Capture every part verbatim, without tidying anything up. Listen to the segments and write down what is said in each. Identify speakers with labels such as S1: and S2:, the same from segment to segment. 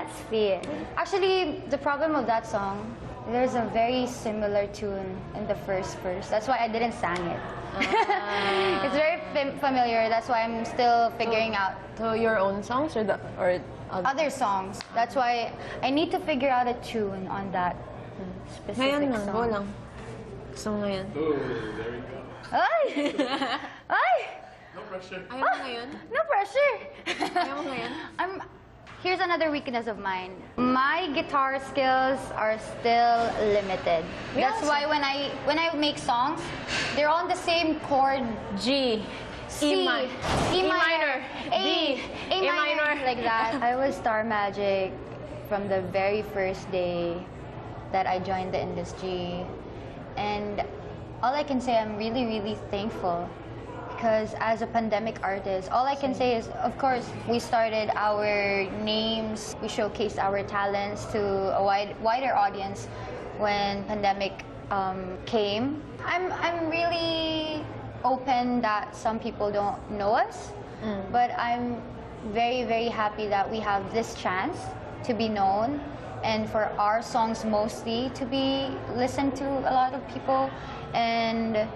S1: That's fear. Actually, the problem of that song, there's a very similar tune in the first verse. That's why I didn't sing it. Uh. It's very fam familiar. That's why I'm still figuring
S2: so,
S1: out.
S2: So your own songs or the or
S1: other, other songs. That's why I need to figure out a tune on that specific
S2: ngayon na,
S1: song.
S2: go lang. Gusto mo ngayon?
S3: Oh, there we go.
S1: Ay! Ay!
S3: No pressure.
S2: Ayaw mo ngayon?
S1: No pressure.
S2: Ayaw mo ngayon?
S1: I'm. Here's another weakness of mine. My guitar skills are still limited.
S2: Yeah,
S1: That's
S2: so
S1: why when I when I make songs, they're on the same chord.
S2: G,
S1: C,
S2: E, mi
S1: E
S2: E
S1: minor,
S2: A,
S1: A, A
S2: A
S1: minor,
S2: minor.
S1: like that. I was Star Magic from the very first day that I joined the industry, and all I can say, I'm really, really thankful. Because as a pandemic artist, all I can say is, of course, we started our names, we showcased our talents to a wide, wider audience when pandemic um, came. I'm, I'm really open that some people don't know us, mm. but I'm very, very happy that we have this chance to be known and for our songs mostly to be listened to a lot of people. And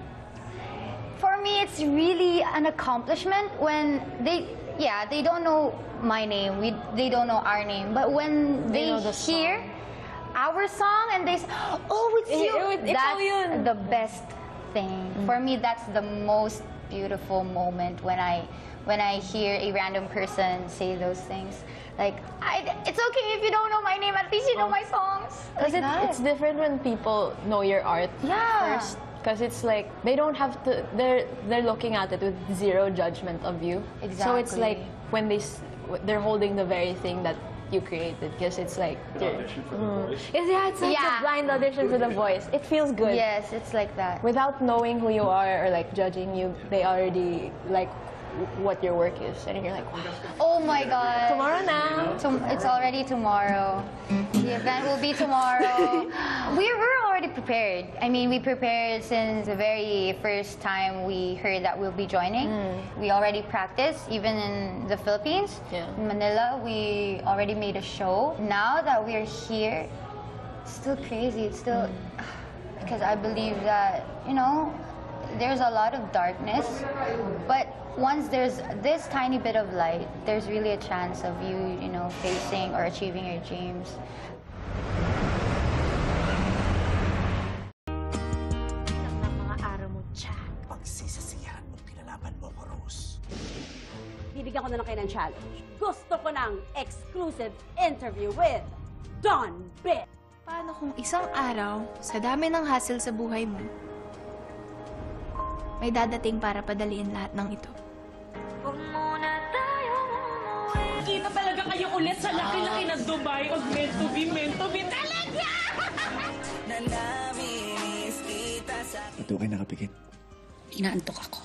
S1: for me, it's really an accomplishment when they, yeah, they don't know my name, we, they don't know our name, but when they,
S2: they the
S1: hear our song and they say, oh, it's you,
S2: it, it,
S1: that's
S2: yun.
S1: the best thing. Mm. For me, that's the most beautiful moment when I, when I hear a random person say those things. Like, I, it's okay if you don't know my name, at least you know my songs.
S2: Because
S1: Like
S2: it, it's different when people know your art
S1: yeah.
S2: first. Because it's like, they don't have to, they're, they're looking at it with zero judgment of you.
S1: Exactly.
S2: So it's like, when they, they're holding the very thing that you created, because it's like,
S3: Audition for the voice.
S2: It's, yeah, it's like
S1: Yeah.
S2: a blind audition for the voice. It feels good.
S1: Yes, it's like that.
S2: Without knowing who you are or like judging you, they already like what your work is, and you're like, wow.
S1: Oh my God.
S2: Tomorrow now.
S1: Tom it's already tomorrow. The event will be tomorrow. we were already prepared. I mean, we prepared since the very first time we heard that we'll be joining. Mm. We already practiced, even in the Philippines.
S2: Yeah.
S1: In Manila, we already made a show. Now that we're here, it's still crazy. It's still... Mm. Because I believe that, you know, there's a lot of darkness, but once there's this tiny bit of light, there's really a chance of you, you know, facing or achieving your dreams.
S4: Ng mga araw mo, Jack.
S5: Pagsisisihan mo pinalaban mo ko, Rose.
S4: Bibigyan ko na lang kayo ng challenge. Gusto ko ng exclusive interview with Don Bit.
S6: Paano kung isang araw, sa dami ng hassle sa buhay mo, may dadating para padaliin lahat ng ito?
S7: Kita talaga kayo ulit sa laki-laki ng Dubai of meant to be, meant to be talaga!
S5: Ba't doon kayo nakapikit?
S7: Inaantok ako.